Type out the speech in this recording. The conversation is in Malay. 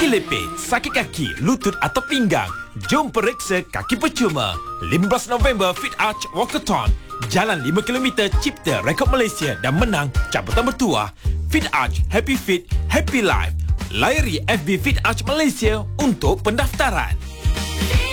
Sakit lepit, sakit kaki, lutut atau pinggang? Jom periksa kaki percuma. 15 November Fit Arch Walkathon. Jalan 5 km cipta rekod Malaysia dan menang cabutan bertuah. Fit Arch, Happy Fit, Happy Life. Layari FB Fit Arch Malaysia untuk pendaftaran.